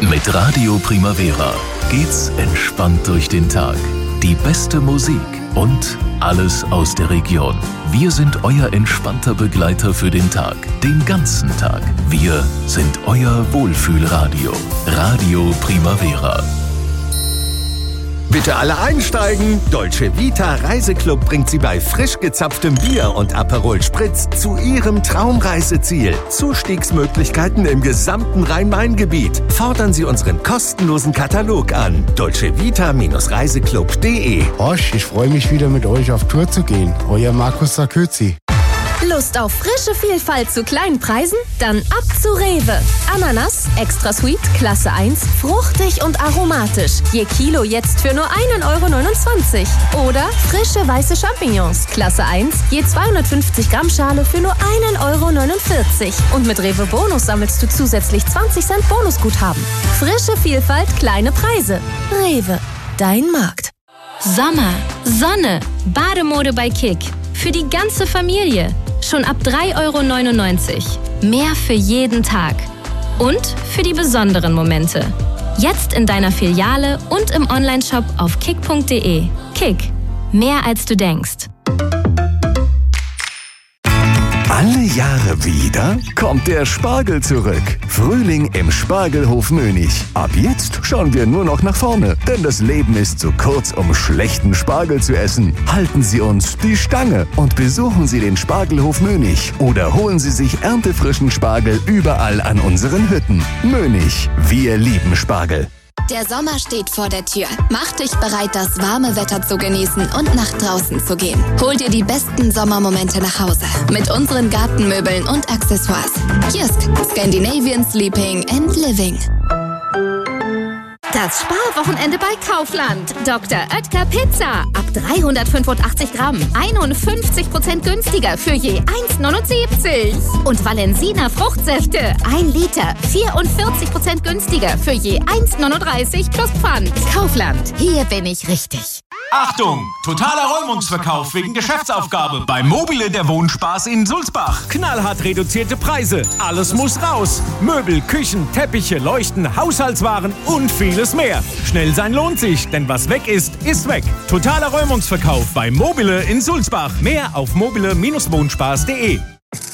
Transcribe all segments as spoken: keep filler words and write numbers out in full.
Mit Radio Primavera geht's entspannt durch den Tag. Die beste Musik und alles aus der Region. Wir sind euer entspannter Begleiter für den Tag, den ganzen Tag. Wir sind euer Wohlfühlradio. Radio Primavera. Bitte alle einsteigen. Dolce Vita Reiseclub bringt Sie bei frisch gezapftem Bier und Aperol Spritz zu Ihrem Traumreiseziel. Zustiegsmöglichkeiten im gesamten Rhein-Main-Gebiet. Fordern Sie unseren kostenlosen Katalog an. dolce vita reiseclub punkt de. Osch, ich freue mich wieder mit euch auf Tour zu gehen. Euer Markus Sarkozy. Lust auf frische Vielfalt zu kleinen Preisen? Dann ab zu Rewe. Ananas, extra sweet, Klasse eins, fruchtig und aromatisch. Je Kilo jetzt für nur ein Euro neunundzwanzig. Oder frische weiße Champignons, Klasse eins, je zweihundertfünfzig Gramm Schale für nur ein Euro neunundvierzig. Und mit Rewe Bonus sammelst du zusätzlich zwanzig Cent Bonusguthaben. Frische Vielfalt, kleine Preise. Rewe, dein Markt. Sommer, Sonne, Bademode bei Kick. Für die ganze Familie. Schon ab drei Euro neunundneunzig. Mehr für jeden Tag. Und für die besonderen Momente. Jetzt in deiner Filiale und im Onlineshop auf kick punkt de. Kick. Mehr als du denkst. Alle Jahre wieder kommt der Spargel zurück. Frühling im Spargelhof Mönig. Ab jetzt schauen wir nur noch nach vorne, denn das Leben ist zu kurz, um schlechten Spargel zu essen. Halten Sie uns die Stange und besuchen Sie den Spargelhof Mönig oder holen Sie sich erntefrischen Spargel überall an unseren Hütten. Mönig, wir lieben Spargel. Der Sommer steht vor der Tür. Mach dich bereit, das warme Wetter zu genießen und nach draußen zu gehen. Hol dir die besten Sommermomente nach Hause mit unseren Gartenmöbeln und Accessoires. Kiosk, Scandinavian Sleeping and Living. Das Sparwochenende bei Kaufland. Doktor Oetker Pizza. Ab dreihundertfünfundachtzig Gramm. einundfünfzig Prozent günstiger für je eins neunundsiebzig. Und Valensina Fruchtsäfte. ein Liter. vierundvierzig Prozent günstiger für je eins neununddreißig plus Pfand. Kaufland. Hier bin ich richtig. Achtung! Totaler Räumungsverkauf wegen Geschäftsaufgabe bei Mobile der Wohnspaß in Sulzbach. Knallhart reduzierte Preise. Alles muss raus. Möbel, Küchen, Teppiche, Leuchten, Haushaltswaren und vieles mehr. Schnell sein lohnt sich, denn was weg ist, ist weg. Totaler Räumungsverkauf bei Mobile in Sulzbach. Mehr auf mobile Wohnspaß punkt de.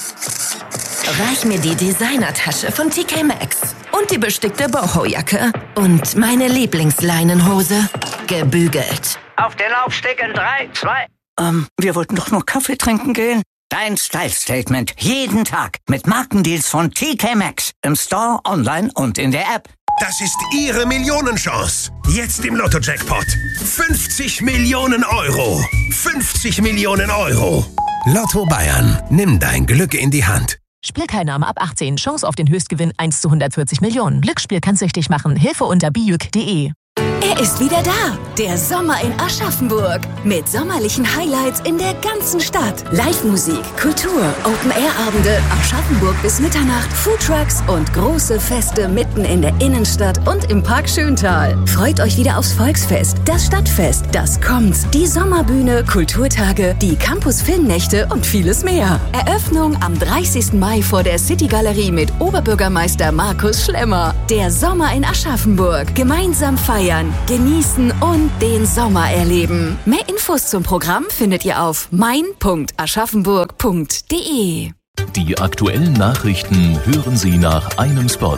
Reich mir die Designertasche von T K Maxx und die bestickte Boho-Jacke und meine Lieblingsleinenhose. Gebügelt. Auf den Laufsteg in drei, zwei. Ähm, wir wollten doch nur Kaffee trinken gehen. Dein Style-Statement jeden Tag mit Markendeals von T K Maxx. Im Store, online und in der App. Das ist Ihre Millionenchance. Jetzt im Lotto-Jackpot. fünfzig Millionen Euro. fünfzig Millionen Euro. Lotto Bayern. Nimm dein Glück in die Hand. Spielteilnahme ab achtzehn. Chance auf den Höchstgewinn eins zu hundertvierzig Millionen. Glücksspiel kann süchtig machen. Hilfe unter bijuk punkt de. Er ist wieder da, der Sommer in Aschaffenburg. Mit sommerlichen Highlights in der ganzen Stadt. Live-Musik, Kultur, Open-Air-Abende, Aschaffenburg bis Mitternacht, Foodtrucks und große Feste mitten in der Innenstadt und im Park Schöntal. Freut euch wieder aufs Volksfest, das Stadtfest, das kommt, die Sommerbühne, Kulturtage, die Campus-Filmnächte und vieles mehr. Eröffnung am dreißigsten Mai vor der City-Galerie mit Oberbürgermeister Markus Schlemmer. Der Sommer in Aschaffenburg. Gemeinsam feiern, genießen und den Sommer erleben. Mehr Infos zum Programm findet ihr auf mein punkt aschaffenburg punkt de. Die aktuellen Nachrichten hören Sie nach einem Spot.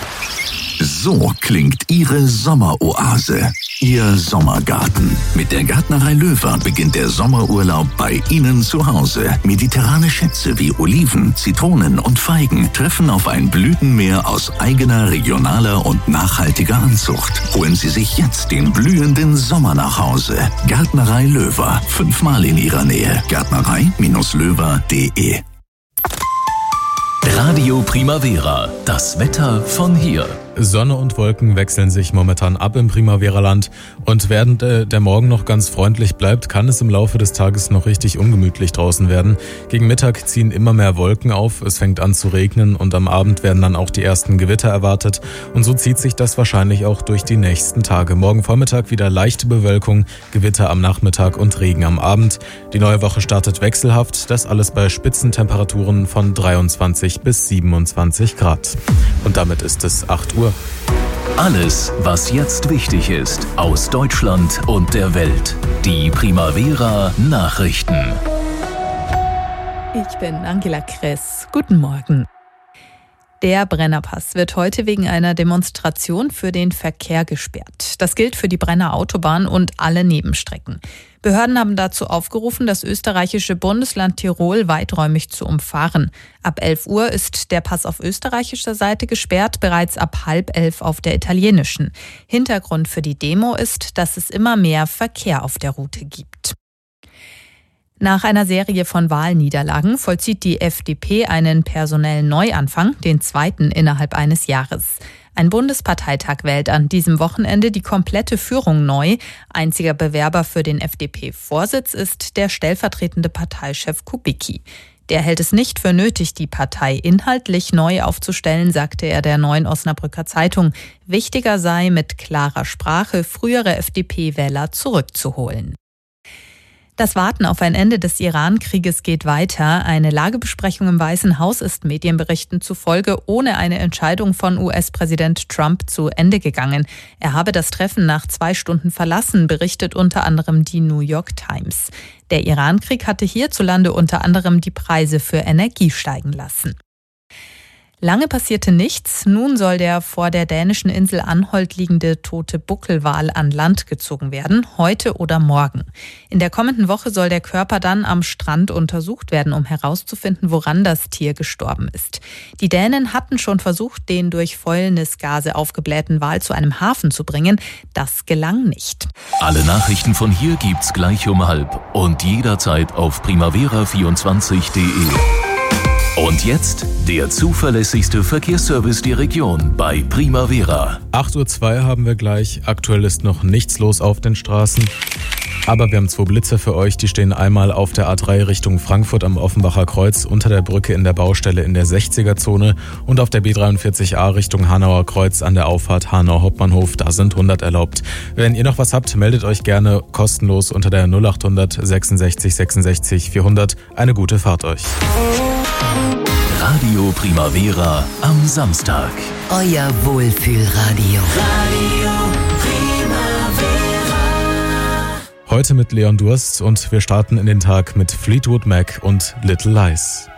So klingt Ihre Sommeroase, Ihr Sommergarten. Mit der Gärtnerei Löwer beginnt der Sommerurlaub bei Ihnen zu Hause. Mediterrane Schätze wie Oliven, Zitronen und Feigen treffen auf ein Blütenmeer aus eigener, regionaler und nachhaltiger Anzucht. Holen Sie sich jetzt den blühenden Sommer nach Hause. Gärtnerei Löwer, fünfmal in Ihrer Nähe. Gärtnerei Löwer punkt de. Radio Primavera, das Wetter von hier. Sonne und Wolken wechseln sich momentan ab im Primavera-Land und während äh, der Morgen noch ganz freundlich bleibt, kann es im Laufe des Tages noch richtig ungemütlich draußen werden. Gegen Mittag ziehen immer mehr Wolken auf, es fängt an zu regnen und am Abend werden dann auch die ersten Gewitter erwartet und so zieht sich das wahrscheinlich auch durch die nächsten Tage. Morgen Vormittag wieder leichte Bewölkung, Gewitter am Nachmittag und Regen am Abend. Die neue Woche startet wechselhaft, das alles bei Spitzentemperaturen von dreiundzwanzig bis siebenundzwanzig Grad. Und damit ist es acht Uhr. Alles, was jetzt wichtig ist, aus Deutschland und der Welt. Die Primavera Nachrichten. Ich bin Angela Kress. Guten Morgen. Der Brennerpass wird heute wegen einer Demonstration für den Verkehr gesperrt. Das gilt für die Brenner Autobahn und alle Nebenstrecken. Behörden haben dazu aufgerufen, das österreichische Bundesland Tirol weiträumig zu umfahren. Ab elf Uhr ist der Pass auf österreichischer Seite gesperrt, bereits ab halb elf auf der italienischen. Hintergrund für die Demo ist, dass es immer mehr Verkehr auf der Route gibt. Nach einer Serie von Wahlniederlagen vollzieht die F D P einen personellen Neuanfang, den zweiten innerhalb eines Jahres. Ein Bundesparteitag wählt an diesem Wochenende die komplette Führung neu. Einziger Bewerber für den F D P-Vorsitz ist der stellvertretende Parteichef Kubicki. Der hält es nicht für nötig, die Partei inhaltlich neu aufzustellen, sagte er der Neuen Osnabrücker Zeitung. Wichtiger sei, mit klarer Sprache frühere F D P-Wähler zurückzuholen. Das Warten auf ein Ende des Iran-Krieges geht weiter. Eine Lagebesprechung im Weißen Haus ist Medienberichten zufolge ohne eine Entscheidung von U S-Präsident Trump zu Ende gegangen. Er habe das Treffen nach zwei Stunden verlassen, berichtet unter anderem die New York Times. Der Iran-Krieg hatte hierzulande unter anderem die Preise für Energie steigen lassen. Lange passierte nichts. Nun soll der vor der dänischen Insel Anholt liegende tote Buckelwal an Land gezogen werden, heute oder morgen. In der kommenden Woche soll der Körper dann am Strand untersucht werden, um herauszufinden, woran das Tier gestorben ist. Die Dänen hatten schon versucht, den durch Fäulnisgase aufgeblähten Wal zu einem Hafen zu bringen. Das gelang nicht. Alle Nachrichten von hier gibt's gleich um halb und jederzeit auf primavera vierundzwanzig punkt de. Und jetzt der zuverlässigste Verkehrsservice der Region bei Primavera. acht Uhr zwei haben wir gleich. Aktuell ist noch nichts los auf den Straßen. Aber wir haben zwei Blitzer für euch. Die stehen einmal auf der A drei Richtung Frankfurt am Offenbacher Kreuz unter der Brücke in der Baustelle in der sechziger-Zone und auf der B dreiundvierzig A Richtung Hanauer Kreuz an der Auffahrt Hanau Hauptbahnhof. Da sind hundert erlaubt. Wenn ihr noch was habt, meldet euch gerne kostenlos unter der null acht hundert sechsundsechzig sechsundsechzig vierhundert. Eine gute Fahrt euch. Radio Primavera am Samstag. Euer Wohlfühlradio. Radio Primavera. Heute mit Leon Durst und wir starten in den Tag mit Fleetwood Mac und Little Lies.